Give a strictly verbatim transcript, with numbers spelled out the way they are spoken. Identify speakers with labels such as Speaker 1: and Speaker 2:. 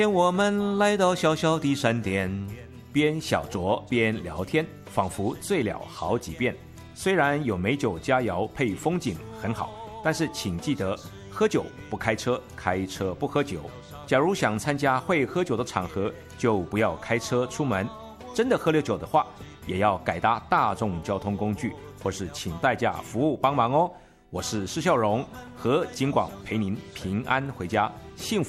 Speaker 1: 我们来到小小的山巅，边小酌边聊天，仿佛醉了好几遍。虽然有美酒佳肴配风景很好，但是请记得喝酒不开车，开车不喝酒。假如想参加会喝酒的场合，就不要开车出门。真的喝了酒的话，也要改搭大众交通工具，或是请代驾服务帮忙哦。我是施孝荣，和景广陪您平安回家，幸福